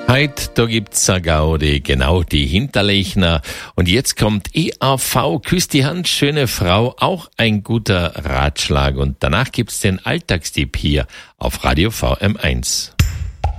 Heut, da gibt's a Gaudi, genau, die Hinterlechner. Und jetzt kommt EAV, Küss die Hand, schöne Frau, auch ein guter Ratschlag. Und danach gibt's den Alltagstipp hier auf Radio VM1.